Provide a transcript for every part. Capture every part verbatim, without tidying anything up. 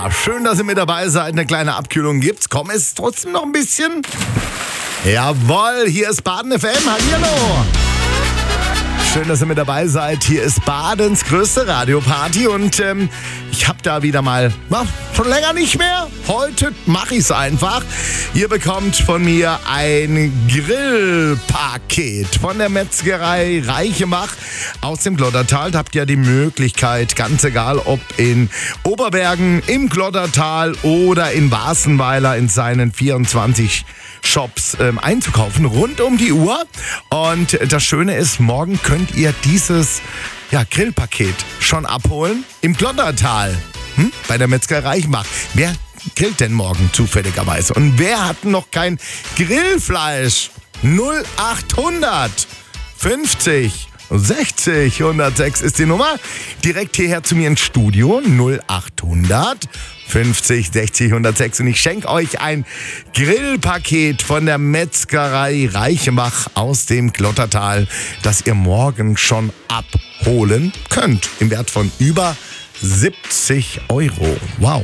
Schön, dass ihr mit dabei seid. Eine kleine Abkühlung gibt's. Komm, es trotzdem noch ein bisschen. Jawohl, hier ist Baden F M. Hallihallo. Schön, dass ihr mit dabei seid. Hier ist Badens größte Radioparty und ähm, ich habe da wieder mal, na, schon länger nicht mehr. Heute mache ich es einfach. Ihr bekommt von mir ein Grillpaket von der Metzgerei Reichemach aus dem Glottertal. Da habt ihr die Möglichkeit, ganz egal ob in Oberbergen, im Glottertal oder in Wassenweiler in seinen vierundzwanzig Shops ähm, einzukaufen, rund um die Uhr. Und das Schöne ist, morgen könnt ihr dieses ja, Grillpaket schon abholen im Glottertal, hm? bei der Metzgerei Reichemach. Wer grillt denn morgen zufälligerweise? Und wer hat noch kein Grillfleisch? null achthundert fünfzig sechzig hundertsechs ist die Nummer. Direkt hierher zu mir ins Studio. null achthundert fünfzig sechzig hundertsechs. Und ich schenke euch ein Grillpaket von der Metzgerei Reichemach aus dem Glottertal, das ihr morgen schon abholen könnt. Im Wert von über siebzig Euro. Wow.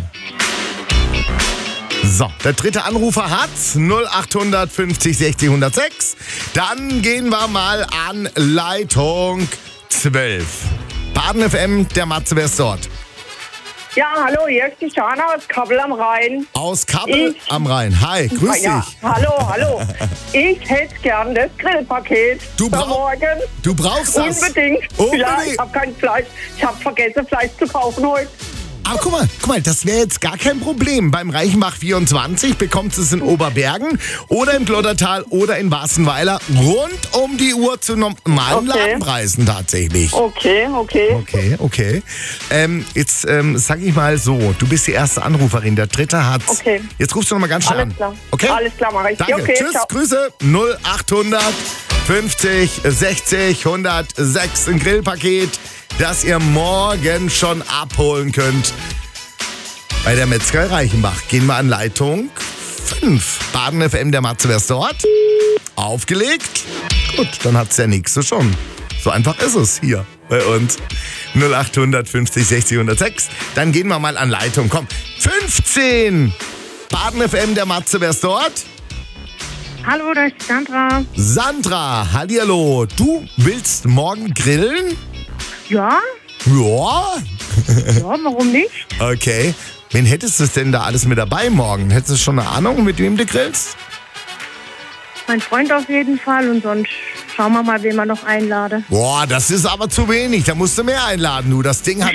So, der dritte Anrufer hat's. null achthundert fünfzig sechzig hundertsechs. Dann gehen wir mal an Leitung zwölf. Baden F M, der Matze, wer ist dort? Ja, hallo, hier ist die Schana aus Kappel am Rhein. Aus Kappel Ich- am Rhein. Hi, grüß ja, dich. hallo, hallo. Ich hätte gern das Grillpaket Du für brauch- morgen. Du brauchst das? Unbedingt. Unbedingt. Ja, ich habe kein Fleisch. Ich habe vergessen, Fleisch zu kaufen heute. Aber guck mal, guck mal, das wäre jetzt gar kein Problem. Beim Reichenbach vierundzwanzig bekommst du es in Oberbergen oder im Glottertal oder in Wassenweiler rund um die Uhr zu normalen Okay. Ladenpreisen tatsächlich. Okay, okay. Okay, okay. Ähm, jetzt ähm, sag ich mal so, du bist die erste Anruferin, der dritte hat's. Okay. Jetzt rufst du noch mal ganz schnell Alles an. klar. Okay? Alles klar, mach ich. Danke. Okay, Tschüss, ciao. Grüße. null achthundert fünfzig sechzig hundertsechs, ein Grillpaket, das ihr morgen schon abholen könnt. Bei der Metzgerei Reichenbach. Gehen wir an Leitung fünf. Baden F M, der Matze, wer ist dort? Aufgelegt. Gut, dann hat's der Nächste schon. So einfach ist es hier bei uns. null achthundert fünfzig sechzig hundertsechs. Dann gehen wir mal an Leitung. Komm, fünfzehn. Baden F M, der Matze, wer ist dort? Hallo, da ist Sandra. Sandra, hallihallo. Du willst morgen grillen? Ja? Ja. Ja, warum nicht? Okay. Wen hättest du denn da alles mit dabei morgen? Hättest du schon eine Ahnung, mit wem du grillst? Mein Freund auf jeden Fall und sonst schauen wir mal, wen wir noch einladen. Boah, das ist aber zu wenig. Da musst du mehr einladen, du. Das Ding hat